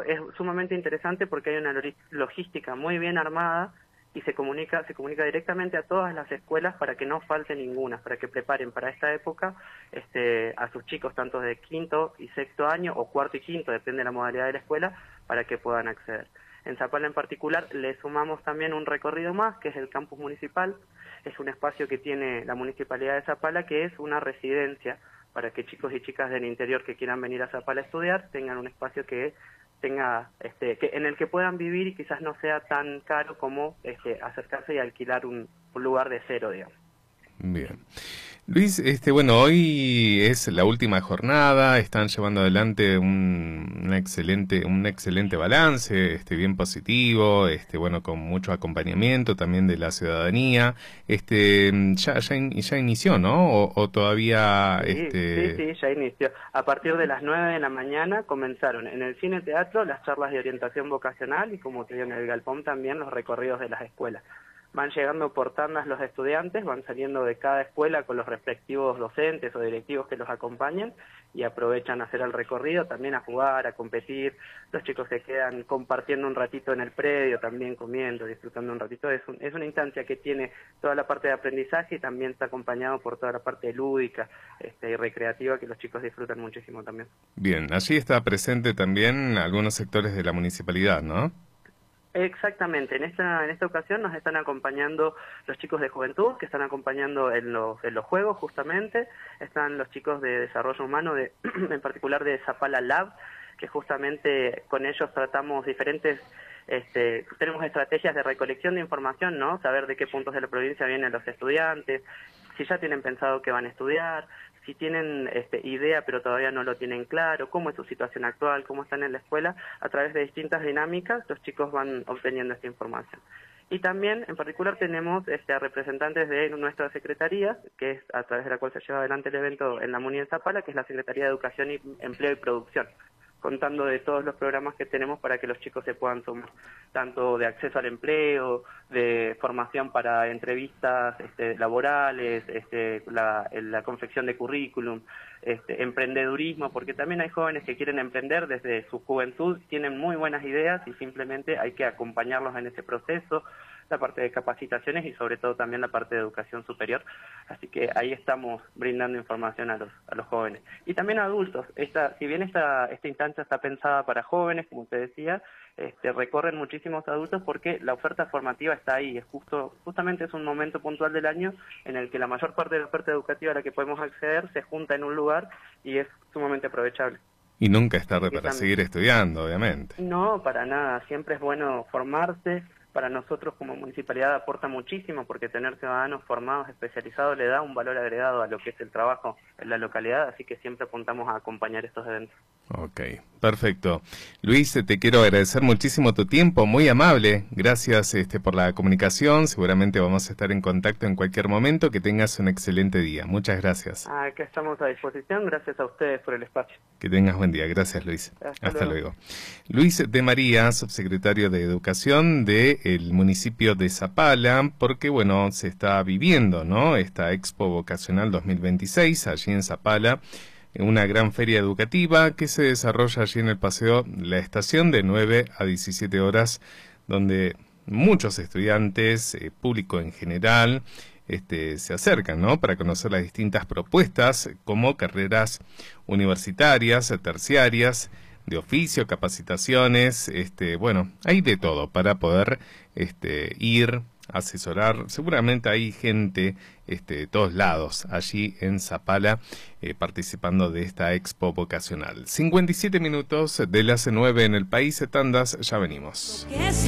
es sumamente interesante porque hay una logística muy bien armada y se comunica directamente a todas las escuelas para que no falte ninguna, para que preparen para esta época a sus chicos tanto de quinto y sexto año o cuarto y quinto, depende de la modalidad de la escuela, para que puedan acceder. En Zapala en particular le sumamos también un recorrido más, que es el campus municipal. Es un espacio que tiene la Municipalidad de Zapala, que es una residencia para que chicos y chicas del interior que quieran venir a Zapala a estudiar tengan un espacio que tenga en el que puedan vivir y quizás no sea tan caro como acercarse y alquilar un lugar de cero, digamos. Bien. Luis, bueno, hoy es la última jornada, están llevando adelante un excelente balance, bien positivo, bueno, con mucho acompañamiento también de la ciudadanía. Ya inició, ¿no? O todavía, Sí, ya inició. A partir de las 9 de la mañana comenzaron en el cine teatro las charlas de orientación vocacional y, como te digo, en el galpón también los recorridos de las escuelas. Van llegando por tandas los estudiantes, van saliendo de cada escuela con los respectivos docentes o directivos que los acompañan y aprovechan a hacer el recorrido, también a jugar, a competir. Los chicos se quedan compartiendo un ratito en el predio, también comiendo, disfrutando un ratito. Es una instancia que tiene toda la parte de aprendizaje y también está acompañado por toda la parte lúdica y recreativa que los chicos disfrutan muchísimo también. Bien, allí está presente también algunos sectores de la municipalidad, ¿no? Exactamente, en esta ocasión nos están acompañando los chicos de juventud, que están acompañando en los juegos justamente, están los chicos de desarrollo humano, en particular de Zapala Lab, que justamente con ellos tratamos diferentes, tenemos estrategias de recolección de información, ¿no? Saber de qué puntos de la provincia vienen los estudiantes, si ya tienen pensado que van a estudiar, si tienen idea pero todavía no lo tienen claro, cómo es su situación actual, cómo están en la escuela, a través de distintas dinámicas los chicos van obteniendo esta información. Y también, en particular, tenemos a representantes de nuestra secretaría, que es a través de la cual se lleva adelante el evento en la Muni de Zapala, que es la Secretaría de Educación y Empleo y Producción, contando de todos los programas que tenemos para que los chicos se puedan sumar, tanto de acceso al empleo, de formación para entrevistas laborales, la confección de currículum, emprendedurismo, porque también hay jóvenes que quieren emprender desde su juventud, tienen muy buenas ideas y simplemente hay que acompañarlos en ese proceso, la parte de capacitaciones y sobre todo también la parte de educación superior. Así que ahí estamos brindando información a los jóvenes. Y también a adultos. Si bien esta instancia está pensada para jóvenes, como te decía, recorren muchísimos adultos porque la oferta formativa está ahí. Justamente es un momento puntual del año en el que la mayor parte de la oferta educativa a la que podemos acceder se junta en un lugar y es sumamente aprovechable. Y nunca es tarde para seguir estudiando, obviamente. No, para nada. Siempre es bueno formarse. Para nosotros como municipalidad aporta muchísimo porque tener ciudadanos formados, especializados, le da un valor agregado a lo que es el trabajo en la localidad, así que siempre apuntamos a acompañar estos eventos. Ok, perfecto. Luis, te quiero agradecer muchísimo tu tiempo, muy amable. Gracias por la comunicación. Seguramente vamos a estar en contacto en cualquier momento. Que tengas un excelente día. Muchas gracias. Acá estamos a disposición. Gracias a ustedes por el espacio. Que tengas buen día. Gracias, Luis. Hasta luego. Luis de María, subsecretario de Educación del municipio de Zapala, porque, bueno, se está viviendo, ¿no? Esta Expo Vocacional 2026 allí en Zapala. Una gran feria educativa que se desarrolla allí en el Paseo La Estación de 9 a 17 horas, donde muchos estudiantes, público en general, se acercan, ¿no? Para conocer las distintas propuestas como carreras universitarias, terciarias, de oficio, capacitaciones, bueno, hay de todo para poder ir, asesorar. Seguramente hay gente de todos lados allí en Zapala participando de esta expo vocacional. 57 minutos de las 9 en el país, tandas, ya venimos.